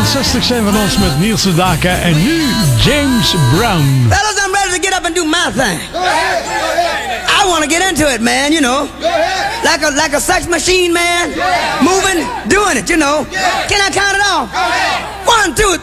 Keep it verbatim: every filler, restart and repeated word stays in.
zestig zijn van ons met Niels Sedaka en nu James Brown. Fellas, I'm ready to get up and do my thing. Go ahead, go ahead. I want to get into it, man, you know. Go ahead. Like a, like a sex machine, man. Yeah. Moving, doing it, you know. Yeah. Can I count it off? Go ahead. One, two,